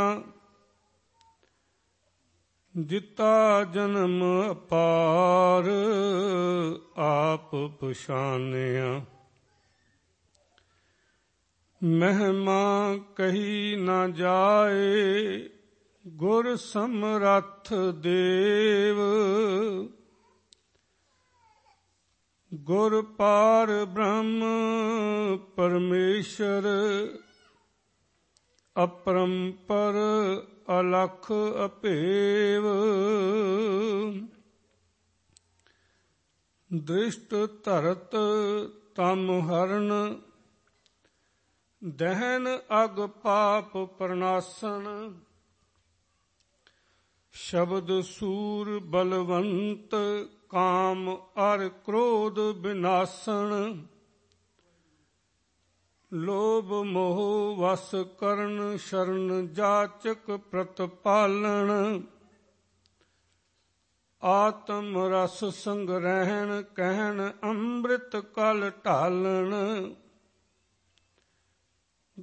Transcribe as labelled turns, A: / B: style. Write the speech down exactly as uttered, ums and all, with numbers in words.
A: ਜਿਤਾ ਜਨਮ ਅਪਾਰ ਆਪ ਪਛਾਨਿਆ। ਮਹਿਮਾ ਕਹੀ ਨਾ ਜਾਏ ਗੁਰ ਸਮਰੱਥ ਦੇਵ। ਗੁਰ ਪਾਰ ਬ੍ਰਹਮ ਪਰਮੇਸ਼ਰ ਅਪਰੰਪਰ ਅਲਖ ਅਭੇਵ। ਦ੍ਰਿਸ਼ਟ ਧਰਤ ਤਮ ਹਰਨ ਦਹਿਨ ਅਗ ਪਾਪ ਪ੍ਰਨਾਸਨ। ਸ਼ਬਦ ਸੂਰ ਬਲਵੰਤ ਕਾਮ ਅਰ ਕ੍ਰੋਧ ਵਿਨਾਸਨ। ਲੋਭ ਮੋਹ ਵਸ ਕਰਨ ਸ਼ਰਨ ਜਾਚਕ ਪ੍ਰਤਪਾਲਨ। ਆਤਮ ਰਸ ਸੰਗ੍ਰਹਿਣ ਕਹਿਣ ਅੰਮ੍ਰਿਤ ਕਲ ਢਾਲਣ।